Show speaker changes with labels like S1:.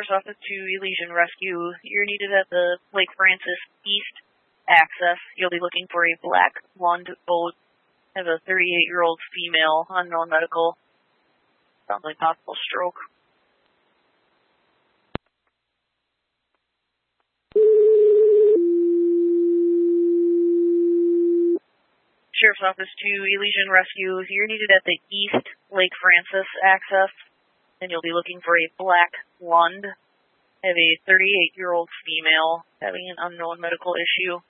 S1: Sheriff's Office to Elysian Rescue. You're needed at the Lake Francis East access. You'll be looking for a black blonde boat. Have a 38-year-old female, unknown medical. Sounds like possible stroke. Sheriff's Office to Elysian Rescue. You're needed at the East Lake Francis access, and you'll be looking for a black blonde. Have a 38-year-old female having an unknown medical issue.